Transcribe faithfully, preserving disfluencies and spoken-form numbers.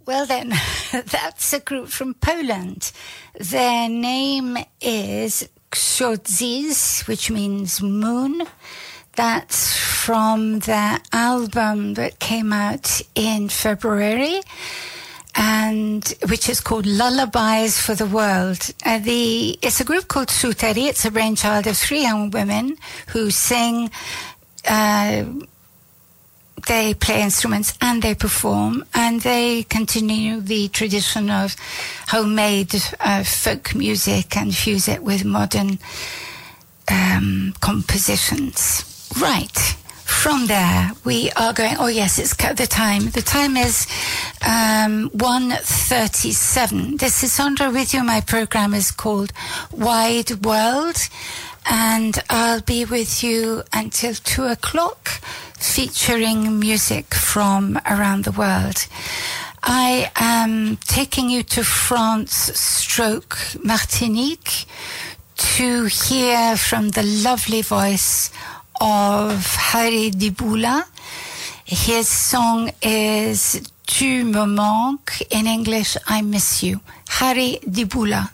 Well then, that's a group from Poland. Their name is Ksiądz, which means moon. That's from their album that came out in February, and which is called Lullabies for the World. Uh, the it's a group called Suteri. It's a brainchild of three young women who sing. Uh, They play instruments and they perform, and they continue the tradition of homemade uh, folk music and fuse it with modern um, compositions. Right. From there, we are going... Oh, yes, it's the time. The time is um, one thirty-seven. This is Sandra with you. My program is called Wide World, and I'll be with you until two o'clock, featuring music from around the world. I am taking you to France stroke Martinique to hear from the lovely voice of Harry Diboula. His song is Tu me manques, in English, I miss you. Harry Diboula.